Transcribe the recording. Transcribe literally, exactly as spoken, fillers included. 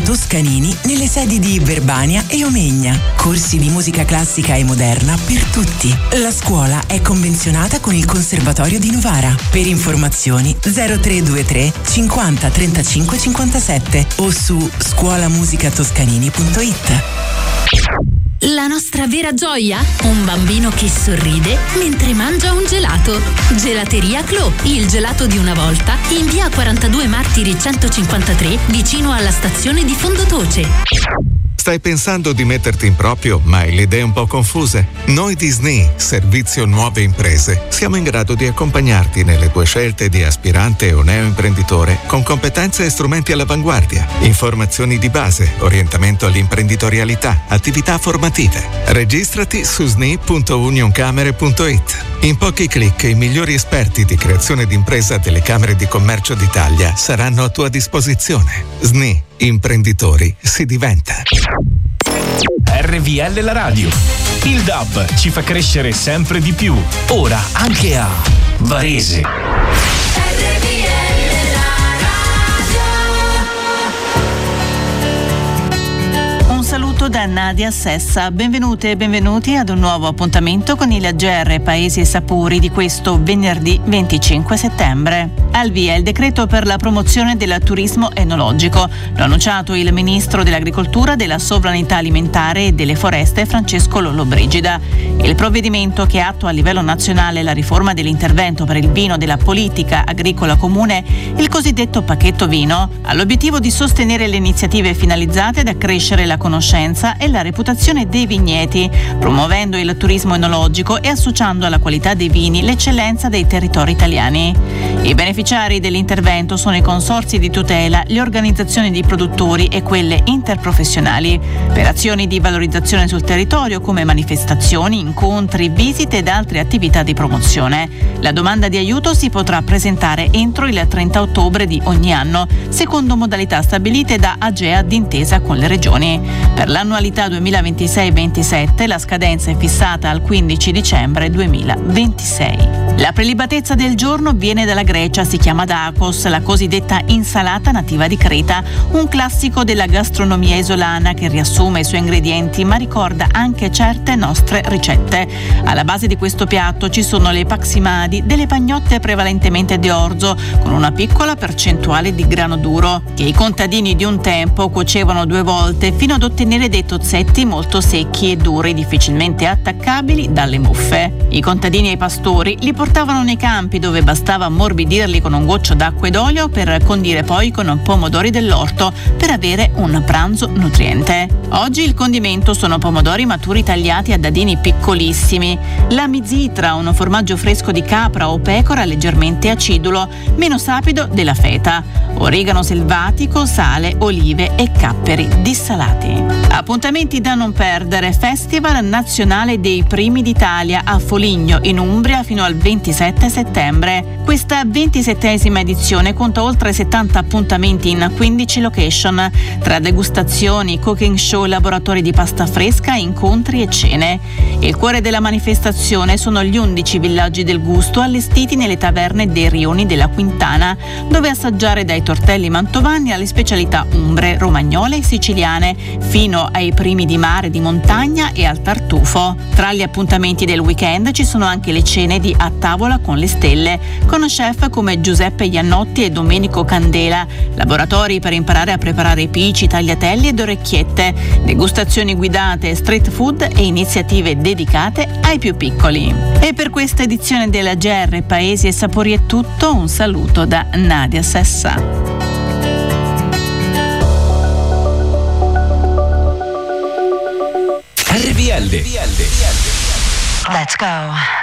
Toscanini nelle sedi di Verbania e Omegna. Corsi di musica classica e moderna per tutti. La scuola è convenzionata con il Conservatorio di Novara. Per informazioni zero tre due tre cinquanta trentacinque cinquantasette o su scuolamusicatoscanini punto it. La nostra vera gioia? Un bambino che sorride mentre mangia un gelato. Gelateria Clò, il gelato di una volta, in via quarantadue Martiri centocinquantatré, vicino alla stazione di Fondotoce. Stai pensando di metterti in proprio, ma hai le idee un po' confuse? Noi di S N I, Servizio Nuove Imprese, siamo in grado di accompagnarti nelle tue scelte di aspirante o neoimprenditore con competenze e strumenti all'avanguardia, informazioni di base, orientamento all'imprenditorialità, attività formative. Registrati su sni punto unioncamere punto it. In pochi clic i migliori esperti di creazione d'impresa delle Camere di Commercio d'Italia saranno a tua disposizione. S N I, imprenditori si diventa. R V L la radio. Il D A B ci fa crescere sempre di più. Ora anche a Varese. Saluto da Nadia Sessa, benvenute e benvenuti ad un nuovo appuntamento con il G R Paesi e Sapori di questo venerdì venticinque settembre. Al via il decreto per la promozione del turismo enologico, lo ha annunciato il Ministro dell'Agricoltura, della Sovranità Alimentare e delle Foreste Francesco Lollobrigida. Il provvedimento, che attua a livello nazionale la riforma dell'intervento per il vino della politica agricola comune, il cosiddetto pacchetto vino, ha l'obiettivo di sostenere le iniziative finalizzate ad accrescere la conoscenza e la reputazione dei vigneti, promuovendo il turismo enologico e associando alla qualità dei vini l'eccellenza dei territori italiani. I beneficiari dell'intervento sono i consorzi di tutela, le organizzazioni di produttori e quelle interprofessionali, per azioni di valorizzazione sul territorio come manifestazioni, incontri, visite ed altre attività di promozione. La domanda di aiuto si potrà presentare entro il trenta ottobre di ogni anno, secondo modalità stabilite da AGEA d'intesa con le regioni. Per l'annualità duemilaventisei ventisette la scadenza è fissata al quindici dicembre duemilaventisei. La prelibatezza del giorno viene dalla Grecia, si chiama Dakos, la cosiddetta insalata nativa di Creta, un classico della gastronomia isolana che riassume i suoi ingredienti ma ricorda anche certe nostre ricette. Alla base di questo piatto ci sono le paximadi, delle pagnotte prevalentemente di orzo con una piccola percentuale di grano duro, che i contadini di un tempo cuocevano due volte fino ad ottenere dei tozzetti molto secchi e duri, difficilmente attaccabili dalle muffe. I contadini e i pastori li portavano nei campi, dove bastava ammorbidirli con un goccio d'acqua ed olio per condire poi con pomodori dell'orto per avere un pranzo nutriente. Oggi il condimento sono pomodori maturi tagliati a dadini piccolissimi, la mizitra, un formaggio fresco di capra o pecora leggermente acidulo, meno sapido della feta, origano selvatico, sale, olive e capperi dissalati. Appuntamenti da non perdere: Festival Nazionale dei Primi d'Italia a Foligno in Umbria fino al ventisette settembre. Questa ventisettesima edizione conta oltre settanta appuntamenti in quindici location, tra degustazioni, cooking show, laboratori di pasta fresca, incontri e cene. Il cuore della manifestazione sono gli undici villaggi del gusto allestiti nelle taverne dei rioni della Quintana, dove assaggiare dai tortelli mantovani alle specialità umbre, romagnole e siciliane, fino ai primi di mare, di montagna e al tartufo. Tra gli appuntamenti del weekend ci sono anche le cene di A Tavola con le Stelle, con chef come Giuseppe Iannotti e Domenico Candela, laboratori per imparare a preparare pici, tagliatelli ed orecchiette, degustazioni guidate, street food e iniziative dedicate ai più piccoli. E per questa edizione della G R Paesi e Sapori è tutto, un saluto da Nadia Sessa. R V L. Let's go.